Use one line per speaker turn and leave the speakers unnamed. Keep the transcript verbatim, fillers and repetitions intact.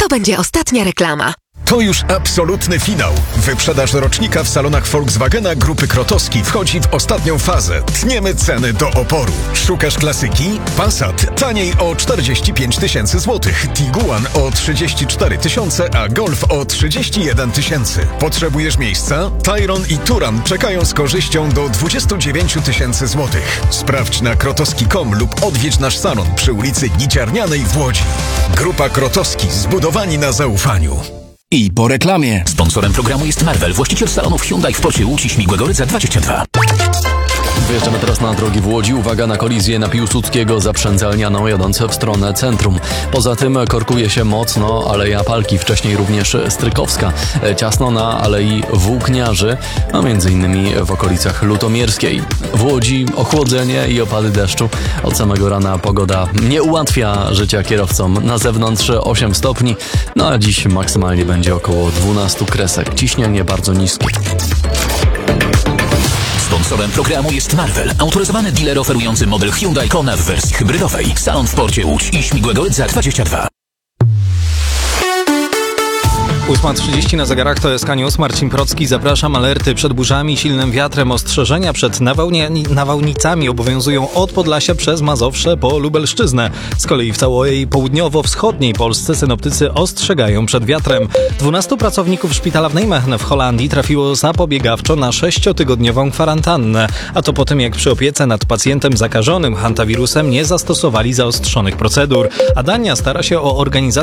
będzie ostatnia reklama.
To już absolutny finał. Wyprzedaż rocznika w salonach Volkswagena Grupy Krotowski wchodzi w ostatnią fazę. Tniemy ceny do oporu. Szukasz klasyki? Passat taniej o czterdzieści pięć tysięcy złotych, Tiguan o trzydzieści cztery tysiące, a Golf o trzydzieści jeden tysięcy. Potrzebujesz miejsca? Tayron i Turan czekają z korzyścią do dwadzieścia dziewięć tysięcy złotych. Sprawdź na krotowski kropka com lub odwiedź nasz salon przy ulicy Giciarnianej w Łodzi. Grupa Krotowski, zbudowani na zaufaniu.
I po reklamie.
Sponsorem programu jest Marvel, właściciel salonów Hyundai w porcie Łódź i Śmigłego Rydza dwadzieścia dwa.
Wyjeżdżamy teraz na drogi w Łodzi. Uwaga na kolizję na Piłsudskiego zaprzędzalnianą jadące w stronę centrum. Poza tym korkuje się mocno Aleja Palki, wcześniej również Strykowska. Ciasno na Alei Włókniarzy, a między innymi w okolicach Lutomierskiej. W Łodzi ochłodzenie i opady deszczu. Od samego rana pogoda nie ułatwia życia kierowcom. Na zewnątrz osiem stopni, no a dziś maksymalnie będzie około dwanaście kresek. Ciśnienie bardzo niskie.
Sponsorem programu jest Marvel, autoryzowany dealer oferujący model Hyundai Kona w wersji hybrydowej. Salon w porcie Łódź i Śmigłego Rydza dwadzieścia dwa.
ósma trzydzieści na zegarach, to jest K News. Marcin Procki, zapraszam. Alerty przed burzami, silnym wiatrem, ostrzeżenia przed nawałni- nawałnicami obowiązują od Podlasia przez Mazowsze po Lubelszczyznę. Z kolei w całej południowo-wschodniej Polsce synoptycy ostrzegają przed wiatrem. dwunastu pracowników szpitala w Nijmegen w Holandii trafiło zapobiegawczo na sześciotygodniową kwarantannę. A to po tym, jak przy opiece nad pacjentem zakażonym hantawirusem nie zastosowali zaostrzonych procedur. A Dania stara się o organizację